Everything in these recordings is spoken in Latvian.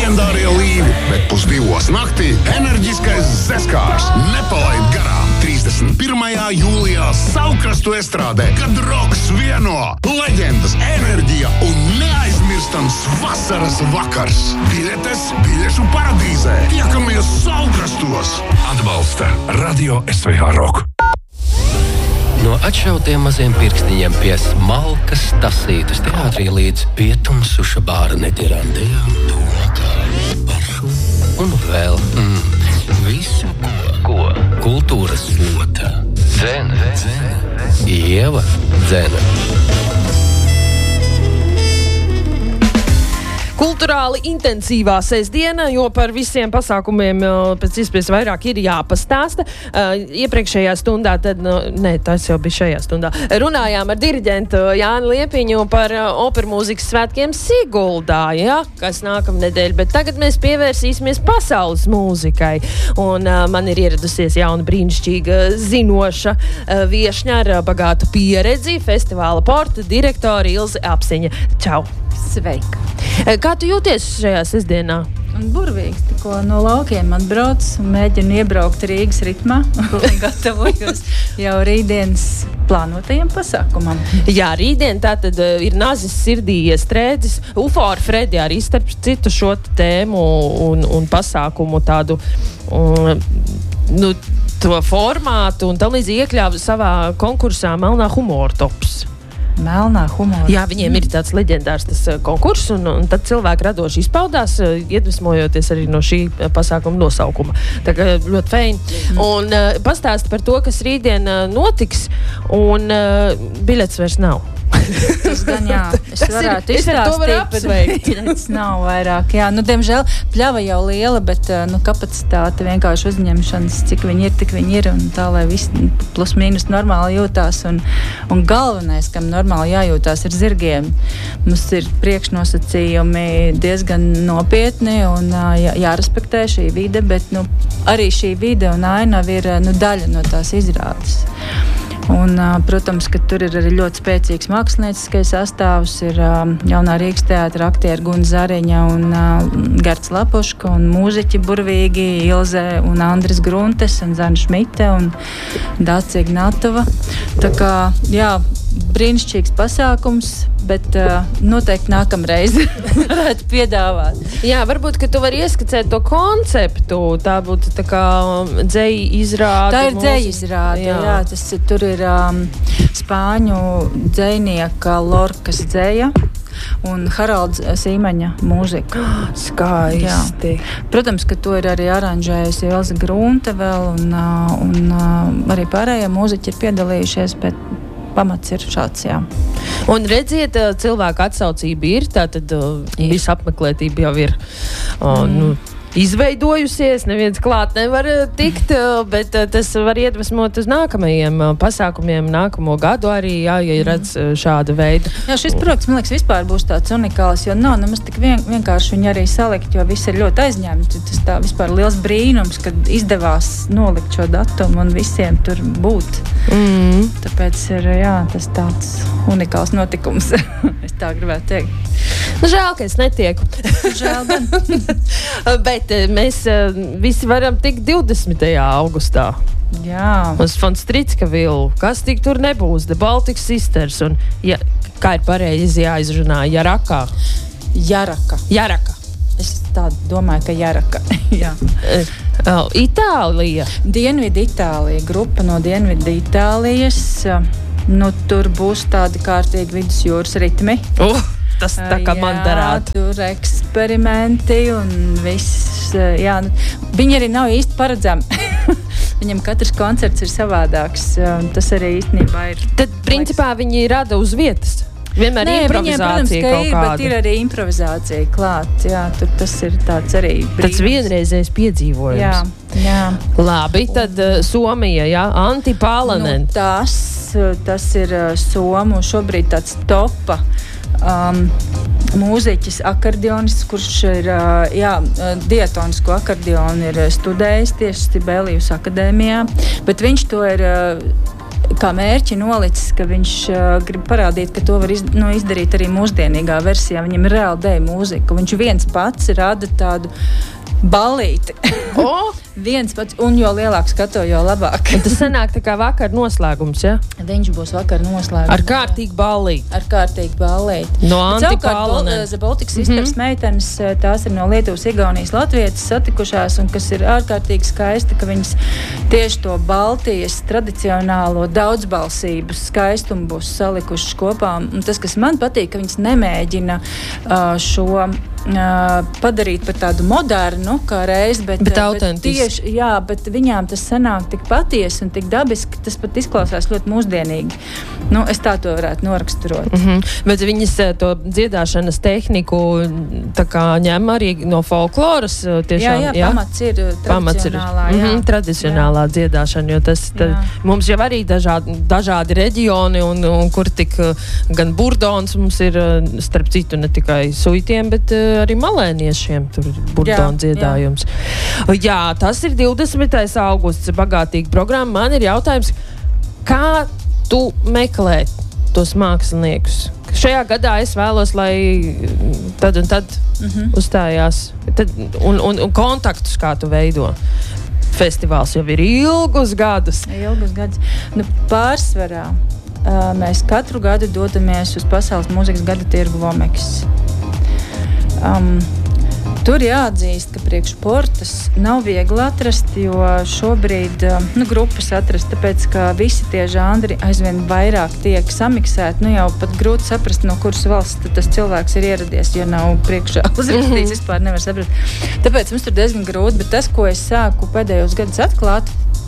leģendārie līvi, bet pusdivos naktī enerģiskais Zeskārs nepalaid garām 31. jūlijā Saulkrastu estrādē, kad roks vieno leģendas, enerģija un neaizmirstams vasaras vakars. Biļetes biļešu paradīzē. Tiekamies Saulkrastos. Atbalsta Radio SVH Rock. No atšautiem maziem pirkstiņiem pie smalkas tasītas teātrī līdz pietumsuša bāra neģerandējām, tūlakām, pašu un vēl visu, ko kultūras lota. Dzene, Ieva Dzene. Kulturāli intensīvā sestdiena, jo par visiem pasākumiem pēc iespējas vairāk ir jāpastāsta. Iepriekšējā stundā, tas jau bija šajā stundā, runājām ar diriģentu Jāni Liepiņu par opermūzikas svētkiem Siguldā, kas nākamnedēļ, bet tagad mēs pievērsīsimies pasaules mūzikai. Un man ir ieradusies jauna brīnišķīga zinoša viešņa ar bagātu pieredzi, festivāla porta direktora Ilze Apsiņa. Čau! Sveika! Kā tu jūties šajā sestdienā? Burvīgs, tikko no laukiem atbrauc un mēģinu iebraukt Rīgas ritmā un gatavojos jau rītdienas plānotajam pasākumam. Jā, rītdien tātad ir Nazis sirdī iestrēdzis. UFO ar Fredi arī starp citu šo tēmu un pasākumu tādu to formātu un tam līdz iekļāva savā konkursā Melnā humora tops. Melnā humora. Jā, viņiem ir tāds leģendārs tas konkurss, un tad cilvēki radoši izpaudās, iedvesmojoties arī no šī pasākuma nosaukuma. Tā kā ļoti feini. Un pastāsti par to, kas rītdien notiks, un biļets vairs nav. Tas gan jā, es varētu izstāstīt, bet biļets nav vairāk. Jā, diemžēl pļava jau liela, bet kapacitāte vienkārši uzņemšanas, cik viņi ir, un tā, lai viss plus mīnus normāli jūtās, un galvenais, kam normāli jājūtās, ir zirgiem. Mums ir priekšnosacījumi diezgan nopietni, un jārespektē šī vide, bet arī šī vide un ainava ir daļa no tās izrādes. Un, protams, ka tur ir arī ļoti spēcīgs mākslinieckais sastāvs, ir jaunā Rīgas teātra aktieri Guna Zariņa un Gerts Lapuška un mūziķi burvīgi Ilze un Andris Gruntes un Zana Šmite un Dāca Ignatova. Tā kā, jā, brīnišķīgs pasākums, bet noteikti nākamreiz varētu piedāvāt. Jā, varbūt, ka tu vari ieskicēt to konceptu. Tā būtu tā kā dzeja izrāde. Tā ir dzeja izrāde, jā. Tur ir spāņu dzejnieka Lorkas dzeja un Haralds Sīmeņa mūzika. Skaisti. Jā. Protams, ka to ir arī aranžējusi Ilze Grunte vēl, un arī pārējie mūziķi ir piedalījušies, bet pamats ir šāds, jā. Un redziet, cilvēku atsaucība ir, tātad visa apmeklētība jau ir izveidojusies, neviens klāt nevar tikt, bet tas var iedvesmot uz nākamajiem pasākumiem, nākamo gadu arī, jā, ja redz šāda veida. Jā, šis projekts, man liekas, vispār būs tāds unikāls, jo nav nemaz tik vienkārši viņu arī salikt, jo viss ir ļoti aizņemti. Tas tā vispār liels brīnums, kad izdevās nolikt šo datumu un visiem tur būt. Tāpēc ir, jā, tas tāds unikāls notikums. Es tā gribētu teikt. Žēl, ka es netieku. Žēl, gan. Bet mēs visi varam tikt 20. augustā. Jā. Uz Fonstricka vilu. Kas tik tur nebūs? The Baltic Sisters. Un, kā ir pareizi jāizrunā? Jaraka. Es tā domāju, ka Jaraka. Jā. Itālija. Dienvidu Itālija. Grupa no Dienvidu Itālijas. Tur būs tādi kārtīgi vidusjūras ritmi. Tas tā kā man darāt. Tur eksperimenti un viss. Jā, viņi arī nav īsti paredzami. Viņam katrs koncerts ir savādāks. Tas arī īstenībā ir. Tad, principā, viņi rada uz vietas. Vienmēr improvizācija kaut kāda. Bet ir arī improvizācija klāt. Jā, tur tas ir tāds arī brīnums. Tāds vienreizējs piedzīvojums. Jā. Labi, tad Somija, jā, Antti Pālanen. Tas ir Somu šobrīd tāds topa mūziķis, akordeonists, kurš ir diatonisko akordeonu ir studējis tieši Sibelius akadēmijā, bet viņš to ir kā mērķi nolicis, ka viņš grib parādīt, ka to var izdarīt arī mūsdienīgā versijā. Viņam ir reāli deju mūzika. Viņš viens pats rada tādu ballīti. Viens pats, un jo lielāk skato, jo labāk. Un tas sanāk tā kā vakar noslēgums, ja? Viņš būs vakar noslēgums. Ar kārtīgu ballīti. Ar kārtīgu ballīti. No Antipālenen. The Baltic Sisters meitenes, tās ir no Lietuvas, Igaunijas, Latvijas satikušās, un kas ir ārkārtīgi skaisti, ka viņas tieši to Baltijas tradicionālo daudzbalsību skaistumu būs salikušas kopā. Un tas, kas man patīk, ka viņas nemēģina šo padarīt par tādu modernu kā reiz, bet autentiski. Bet viņām tas sanāk tik patiesi un tik dabiski, tas pat izklausās ļoti mūsdienīgi. Es tā to varētu noraksturot. Bet viņas to dziedāšanas tehniku tā kā ņem arī no folkloras tiešām. Jā, pamats ir tradicionālā dziedāšana, jo tas mums jau arī dažādi reģioni un kur tik gan burdons mums ir, starp citu, ne tikai suitiem, bet arī malēniešiem tur burdona dziedājums. Jā, tas ir 20. augusts, bagātīga programma. Man ir jautājums, kā tu meklē tos māksliniekus? Šajā gadā es vēlos, lai tad un tad uzstājās. Un kontaktus kā tu veido? Festivāls jau ir ilgus gadus. Pārsvarā mēs katru gadu dodamies uz Pasaules mūzikas gada tirgu Vomeks. Tur jāatzīst, ka priekš portas nav viegli atrast, jo šobrīd grupas atrast, tāpēc, ka visi tie žanri aizvien vairāk tiek samiksēti. Jau pat grūti saprast, no kuras valsts tas cilvēks ir ieradies, jo nav priekšā uzrakstīts, vispār nevar saprast. Tāpēc mums tur diezgan grūti, bet tas, ko es sāku pēdējos gadus atklāt,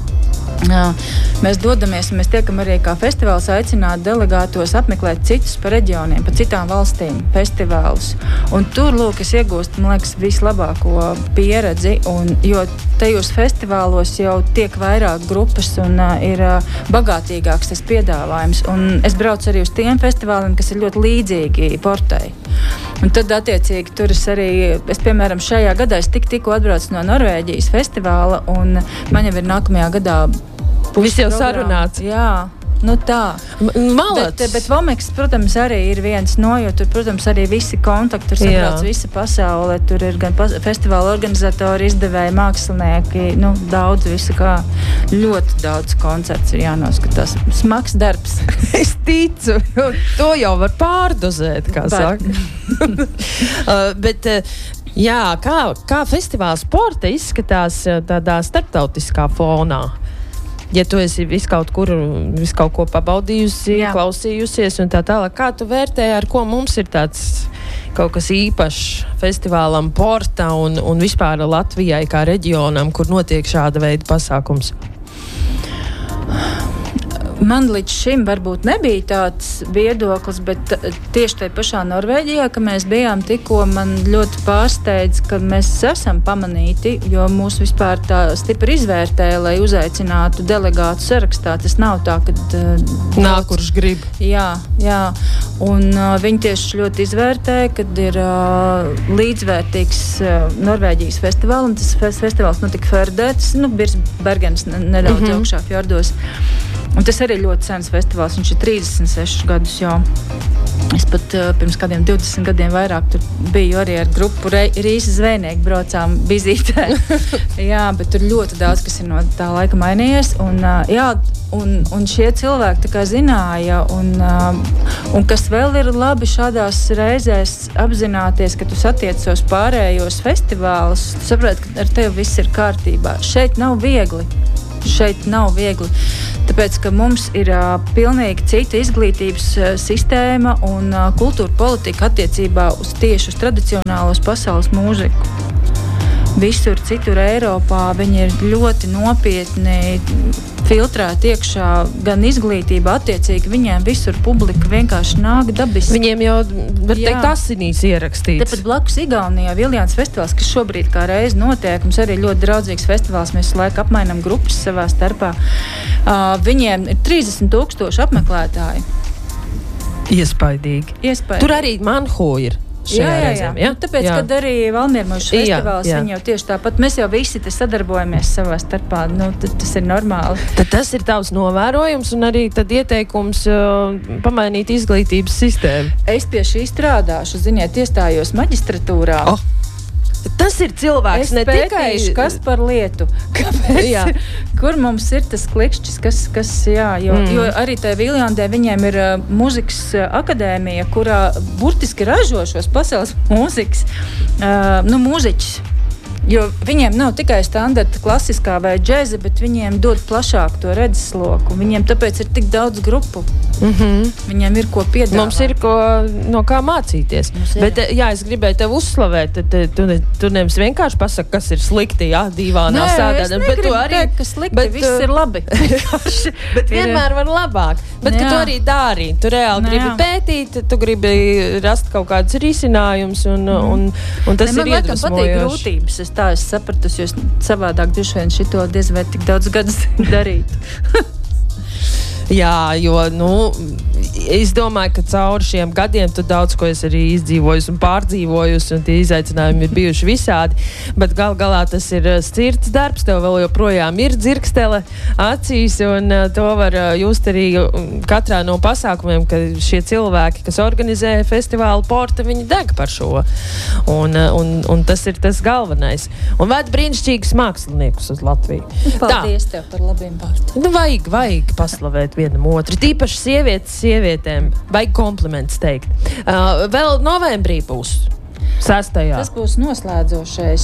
mēs dodamies un mēs tiekam arī kā festivāls aicināt delegātos apmeklēt citus pa reģioniem, pa citām valstīm festivālus. Un tur, es iegūstu, man liekas, vislabāko pieredzi, jo tajos festivālos jau tiek vairāk grupas un ir bagātīgāks tas piedāvājums. Un es braucu arī uz tiem festivāliem, kas ir ļoti līdzīgi portai. Un tad, attiecīgi, tur es piemēram, šajā gadā es tikko atbraucu no Norvēģijas festivāla, un man jau ir nākamajā gadā viss jau sarunāts. Jā, tā. Malacis. Bet Vomeks, protams, arī ir viens jo tur, protams, arī visi kontakti, tur sabrauc visa pasaule, tur ir gan festivāla organizatori, izdevēji, mākslinieki, daudz visu kā. Ļoti daudz koncerts ir jānoskatās. Smags darbs. Es ticu, to jau var pārdozēt, kā saka. Bet, jā, kā festivāls sporta izskatās tādā starptautiskā fonā? Ja tu esi visu kaut ko pabaudījusi, klausījusies un tā tālāk, kā tu vērtē, ar ko mums ir tāds kaut kas īpašs festivālam Porta un vispār Latvijai kā reģionam, kur notiek šāda veida pasākums? Man līdz šim varbūt nebija tāds viedoklis, bet tieši tajā pašā Norvēģijā, ka mēs bijām tikko, man ļoti pārsteidz, ka mēs esam pamanīti, jo mūs vispār tā stipri izvērtē, lai uzaicinātu delegātu sarakstā. Tas nav tā, ka nāk, kurš grib. Jā. Un viņi tieši ļoti izvērtē, kad ir līdzvērtīgs Norvēģijas festivāls, un tas festivāls notika Ferdē, tas Bergens nedaudz augšā fjordos. Un tas arī ļoti sens festivāls, viņš ir 36 gadus jau. Es pat pirms kādiem 20 gadiem vairāk tur biju arī ar grupu Rīsa Zvejnieki, braucām vizītē. Jā, bet tur ļoti daudz, kas ir no tā laika mainījies. Un šie cilvēki tā kā zināja, un kas vēl ir labi šādās reizēs apzināties, ka tu satiecies pārējos festivālus, tu saproti, ka ar tevi viss ir kārtībā. Šeit nav viegli. Tāpēc, ka mums ir pilnīgi cita izglītības sistēma un kultūra politika attiecībā uz tieši uz tradicionālos pasaules mūziku. Visur citur Eiropā viņi ir ļoti nopietni filtrēti iekšā gan izglītība, attiecīgi viņiem visur publika vienkārši nāk dabiski. Viņiem jau, var teikt, asinīs ierakstīts. Tāpat blakus Igaunijā Viljāns festivāls, kas šobrīd kā reiz notiek, mums arī ļoti draudzīgs festivāls, mēs laiku apmainām grupas savā starpā. Viņiem ir 30,000 apmeklētāji. Iespaidīgi. Tur arī Manhu ir. šajā reizēm. Ja? Tāpēc, kad arī Valmiermužas festivāls, viņi jau tieši tāpat, mēs jau visi te sadarbojamies savā starpā, tas ir normāli. Tad tas ir tavs novērojums un arī tad ieteikums pamainīt izglītības sistēmu. Es pie šī strādāšu, ziniet, iestājos maģistratūrā. Tas ir cilvēks, ne tikai kas par lietu. Kāpēc? Kur mums ir tas klikšķis, kas jo arī tajā Viljandē viņiem ir mūzikas akadēmija, kurā burtiski ražo šos pasaules mūzikas, mūziķis. Jo viņiem nav tikai standarta klasiskā vai džēza, bet viņiem dod plašāk to redzesloku. Viņiem tāpēc ir tik daudz grupu. Viņiem ir ko piedāvāt. Mums ir no kā mācīties. Bet, es gribēju tevi uzslavēt. Tu nevis vienkārši pasaki, kas ir slikti, dīvānā sēdēdam. Nē, es negribu teikt, ka slikti, viss ir labi. Bet vienmēr var labāk. Bet, ka tu arī dari. Tu reāli gribi pētīt, tu gribi rast kaut kādus risinājumus, un tas ir iedvesmojoši. Man patīk grūtības. Tā es sapratu, jo savādāk droši vien šito diez vai tik daudz gadus darītu. Jā, jo, es domāju, ka cauri šiem gadiem tu daudz ko esi arī izdzīvojusi un pārdzīvojusi, un tie izaicinājumi ir bijuši visādi, bet galā tas ir sirds darbs, tev vēl joprojām ir dzirkstele acīs, un to var just arī katrā no pasākumiem, ka šie cilvēki, kas organizē festivālu Porta, viņi deg par šo, un tas ir tas galvenais. Un ved brīnišķīgus māksliniekus uz Latviju. Paldies tev par labiem vārdiem. Vajag paslavēt vienam otru. Tīpaši sievietēm vajag kompliments teikt. Vēl novembrī būs 6. Tas būs noslēdzošais,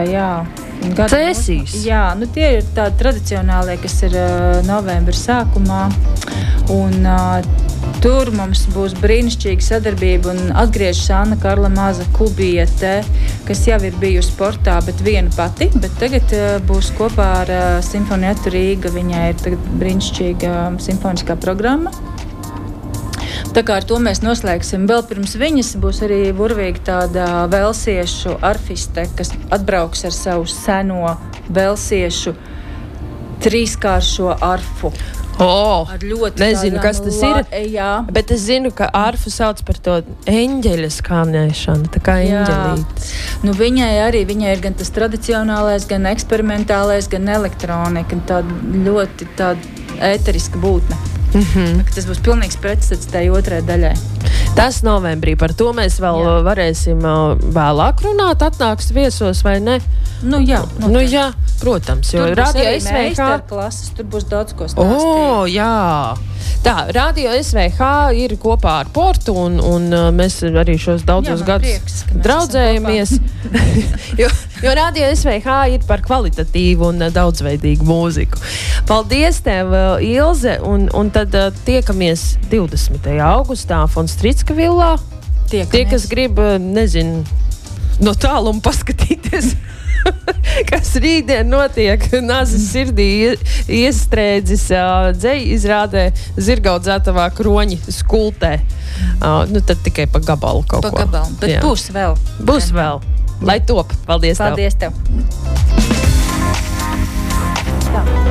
Cēsīs. Tie ir tādi tradicionālie, kas ir novembra sākumā. Un tur mums būs brīnišķīga sadarbība un atgriežas Anna Karla Maza Kubiete, kas jau ir bijusi sportā, bet viena pati, bet tagad būs kopā ar Simfonietu Rīga. Viņai ir tagad brīnišķīga simfoniskā programma. Tā kā ar to mēs noslēgsim. Vēl pirms viņas būs arī burvīga tāda velsiešu arfiste, kas atbrauks ar savu seno velsiešu trīskāršo arfu. Nezinu, kas tas ir, bet es zinu, ka arfu sauc par to eņģeļa skanēšanu, tā kā eņģelītes. Viņai ir gan tas tradicionālais, gan eksperimentālais, gan elektronika, tāda ļoti ēteriska būtne. Tas būs pilnīgs pretstats tai otrai daļai. Tas novembrī, par to mēs vēl varēsim vēlāk runāt, atnāks viesos vai ne? Jā. Protams, jo tur būs arī meistarklases, tur būs daudz ko stāstīt. Tā, Radio SVH ir kopā ar Portu, un mēs arī šos daudzos gadus draudzējamies, jo Radio SVH ir par kvalitatīvu un daudzveidīgu mūziku. Paldies tev, Ilze, un tad tiekamies 20. augustā Fonstricka villā. Tie, kas grib, no tāluma paskatīties, kas rītdien notiek Nazas sirdī iestrēdzis dzeju izrādē Zirgaudzētavā kroņi skultē. Tad tikai pa gabalu kaut ko. Pa gabalu, bet būs vēl. Būs vēl. Lai top. Paldies tev. Paldies tev. Tā.